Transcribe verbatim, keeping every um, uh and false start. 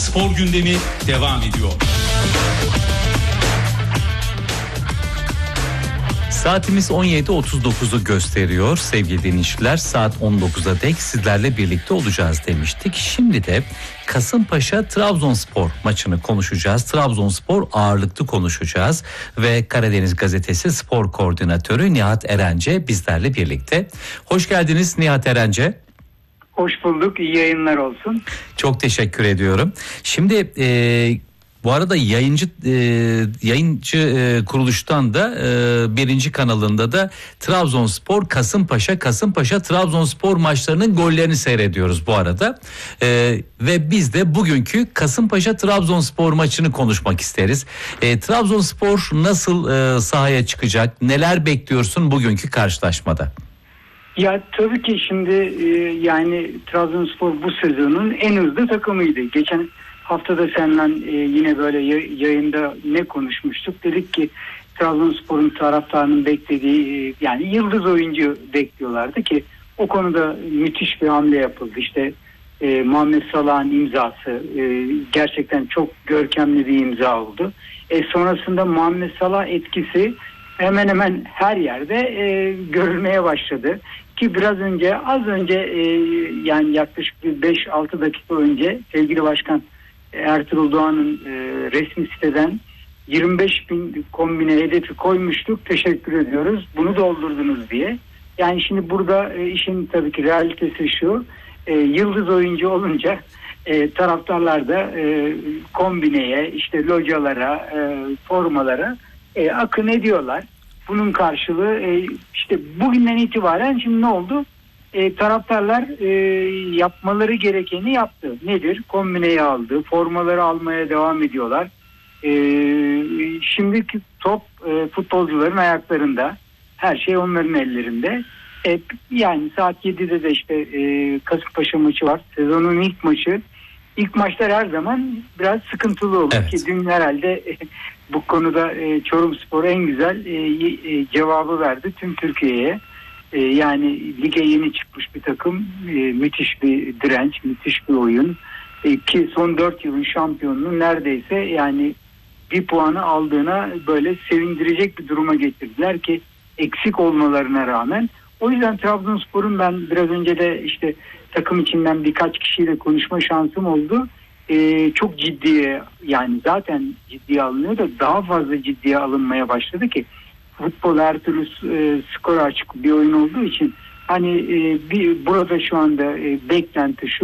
spor gündemi devam ediyor. Saatimiz on yedi otuz dokuzu gösteriyor sevgili dinleyiciler. Saat on dokuza dek sizlerle birlikte olacağız demiştik. Şimdi de Kasımpaşa Trabzonspor maçını konuşacağız. Trabzonspor ağırlıklı konuşacağız ve Karadeniz Gazetesi Spor Koordinatörü Nihat Erence bizlerle birlikte. Hoş geldiniz Nihat Erence. Hoş bulduk, iyi yayınlar olsun. Çok teşekkür ediyorum. Şimdi e, bu arada yayıncı e, yayıncı e, kuruluştan da e, birinci kanalında da Trabzonspor Kasımpaşa Kasımpaşa Trabzonspor maçlarının gollerini seyrediyoruz bu arada. E, ve biz de bugünkü Kasımpaşa Trabzonspor maçını konuşmak isteriz. E, Trabzonspor nasıl e, sahaya çıkacak? Neler bekliyorsun bugünkü karşılaşmada? Ya tabii ki şimdi e, yani Trabzonspor bu sezonun en hızlı takımıydı. Geçen haftada seninle e, yine böyle yayında ne konuşmuştuk? Dedik ki Trabzonspor'un taraftarının beklediği e, yani yıldız oyuncu bekliyorlardı ki o konuda müthiş bir hamle yapıldı. İşte e, Muhammed Salah'ın imzası e, gerçekten çok görkemli bir imza oldu. E, sonrasında Muhammed Salah etkisi hemen hemen her yerde e, görülmeye başladı. Ki biraz önce az önce e, yani yaklaşık bir beş altı dakika önce sevgili Başkan Ertuğrul Doğan'ın e, resmi siteden yirmi beş bin kombine hedefi koymuştuk. Teşekkür ediyoruz. Bunu doldurdunuz diye. Yani şimdi burada e, işin tabii ki realitesi şu. E, yıldız oyuncu olunca e, taraftarlar da e, kombineye, işte localara, e, formalara e, akın ediyorlar. Bunun karşılığı e, işte bugünden itibaren şimdi ne oldu? E, taraftarlar e, yapmaları gerekeni yaptı. Nedir? Kombineyi aldı. Formaları almaya devam ediyorlar. E, şimdiki top e, futbolcuların ayaklarında. Her şey onların ellerinde. E, yani saat yedide de işte e, Kasımpaşa maçı var. Sezonun ilk maçı. İlk maçlar her zaman biraz sıkıntılı olur. Evet. Ki dün herhalde e, bu konuda e, Çorumspor en güzel e, e, cevabı verdi tüm Türkiye'ye. E, yani lige yeni çıkmış bir takım, e, müthiş bir direnç, müthiş bir oyun. E, ki son dört yılın şampiyonluğu neredeyse yani bir puanı aldığına böyle sevindirecek bir duruma getirdiler ki eksik olmalarına rağmen. O yüzden Trabzonspor'un ben biraz önce de işte takım içinden birkaç kişiyle konuşma şansım oldu. Ee, çok ciddiye yani zaten ciddiye alınıyor da daha fazla ciddiye alınmaya başladı ki futbol her türlü e, skora açık bir oyun olduğu için hani e, bir burada şu anda e, beklenti şu.